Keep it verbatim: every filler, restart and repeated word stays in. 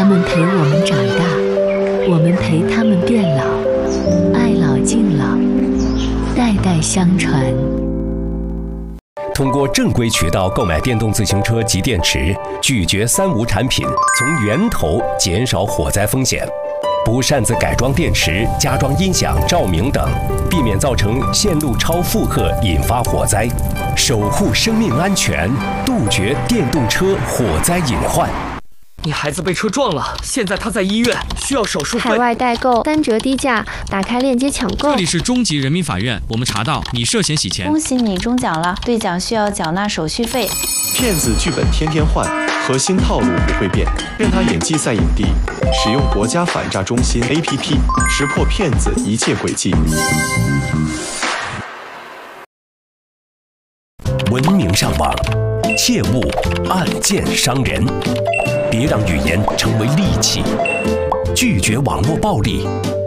们陪我们长大，我们陪他们变老，爱老敬老，代代相传。 通过正规渠道购买电动自行车及电池，拒绝三无产品，从源头减少火灾风险。不擅自改装电池、加装音响、照明等，避免造成线路超负荷引发火灾，守护生命安全，杜绝电动车火灾隐患。 你孩子被车撞了，现在他在医院，需要手术费。 海外代购单折低价，打开链接抢购。 这里是中级人民法院，我们查到你涉嫌洗钱。 恭喜你中奖了，兑奖需要缴纳手续费。 骗子剧本天天换，核心套路不会变，任他演技赛影帝。使用国家反诈中心 A P P， 识破骗子一切诡计。 文明上网，切勿暗箭伤人。别让语言成为利器，拒绝网络暴力，